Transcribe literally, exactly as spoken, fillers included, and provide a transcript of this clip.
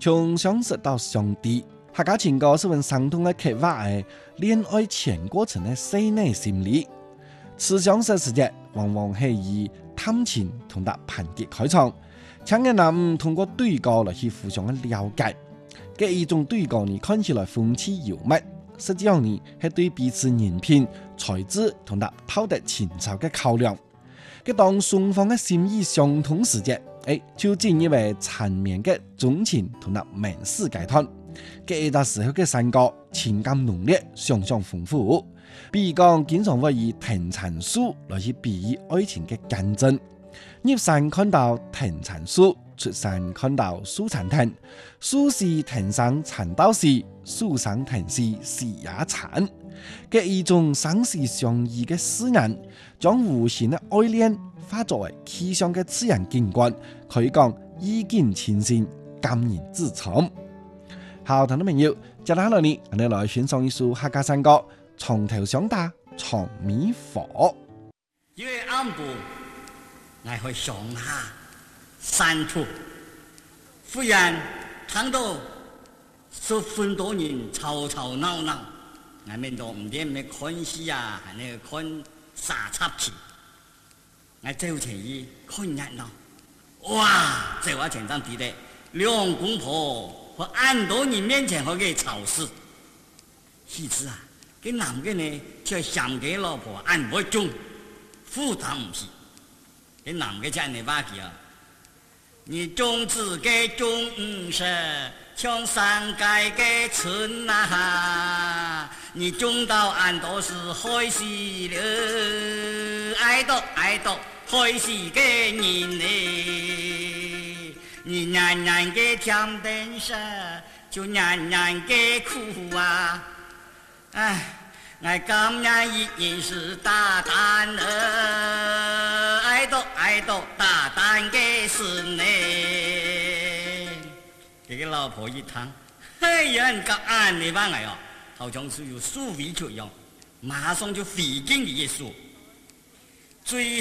從相識到相知，客家情歌是份相同嘅刻畫嘅戀愛全過程嘅細膩心理。此相識時節往往係以探情同達盤結開場，兩個人通過對歌來去互相嘅了解。嘅一種對歌呢，看起來風趣幽默，實際上呢係對彼此人品、才智同達討得情操嘅考量。嘅當雙方嘅心意相通時節，誒就進入為纏綿嘅鍾情同達名士階段。嘅一個時候嘅山歌情感濃烈，想象豐富。比如講，經常會以藤纏樹來去比喻愛情嘅競爭。入山看到藤纏樹，出山看到樹纏藤。樹是藤上纏到時，樹上藤是時也纏。嘅一種相思相依嘅詩人，將無限嘅愛戀化作為氣象嘅自然景觀，可以講意境清新，感人至深。好，聽眾朋友，接下來呢，我哋來欣賞一首客家山歌《床頭相打長米火》。 月暗部，我去上下散步，忽然看到十分多人吵吵鬧鬧，我們都唔知咩看戲啊，還係看啥插片。我走前去看熱鬧，哇！在我前上睇的兩公婆和安多人面前好嘅吵事，其實啊，cái男嘅呢就想給老婆安不中，負擔唔起。cái男嘅真係話佢啊，你種子嘅種實，像山界嘅春啊，你種到安多是開心了，愛到愛到開心嘅人呢，你年年嘅甜點實，就年年嘅苦啊，唉。我今年已經是大膽了，愛到愛到大膽嘅事呢。這個老婆一聽，哎呀，你咁啱你翻嚟哦，好像是有數尾出一樣，馬上就飛進去一說，最